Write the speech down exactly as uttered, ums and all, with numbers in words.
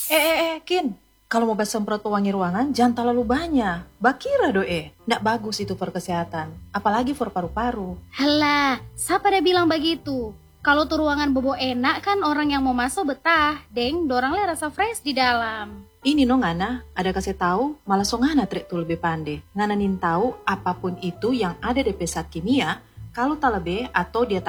Eh, eh, eh, Kin. Kalau mau semprot pewangi ruangan, jangan terlalu banyak. Bakira doe. Nggak bagus itu for kesehatan. Apalagi for paru-paru. Halah, siapa dia bilang begitu? Kalau tuh ruangan bobo enak kan orang yang mau masuk betah. Deng, dorangnya rasa fresh di dalam. Ini no ngana, ada kasih tahu, malah so ngana trek tuh lebih pandai. Ngana nin tahu apapun itu yang ada di pesat kimia, kalau tak lebih atau dia